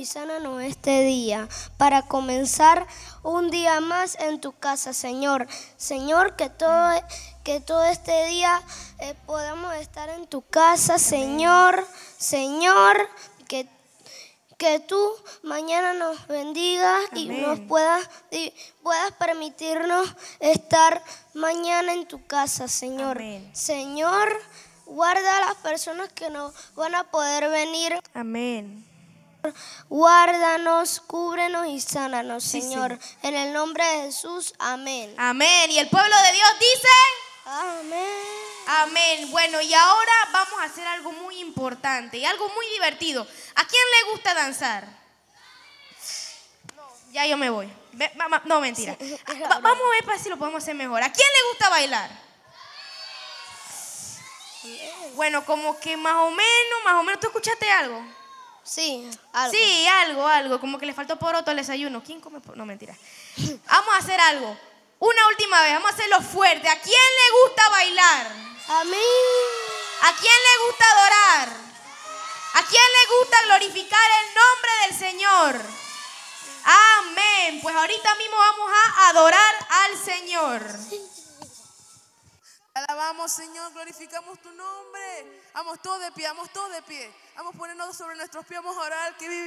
y sánanos este día para comenzar un día más en tu casa, Señor. Señor, que todo este día podamos estar en tu casa, Señor. Señor, que tú mañana nos bendigas y nos puedas permitirnos estar mañana en tu casa, Señor. Amén. Señor, guarda a las personas que no van a poder venir. Amén. Guárdanos, cúbrenos y sánanos, Sí, Señor. En el nombre de Jesús, amén. Amén. Y el pueblo de Dios dice... Amén. Amén. Bueno, y ahora vamos a hacer algo muy importante y algo muy divertido. ¿A quién le gusta danzar? No, ya yo me voy. No, mentira. Vamos a ver para si lo podemos hacer mejor. ¿A quién le gusta bailar? Bueno, como que más o menos. ¿Tú escuchaste algo? Sí, algo. Sí, algo. Como que le faltó poroto al desayuno. ¿Quién come poroto? No, mentira. Vamos a hacer algo. Una última vez. Vamos a hacerlo fuerte. ¿A quién le gusta bailar? A mí. ¿A quién le gusta adorar? ¿A quién le gusta glorificar el nombre del Señor? Amén. Pues ahorita mismo vamos a adorar al Señor. Alabamos, Señor, glorificamos tu nombre. Vamos todos de pie, Vamos a ponernos sobre nuestros pies, vamos a orar. Que vive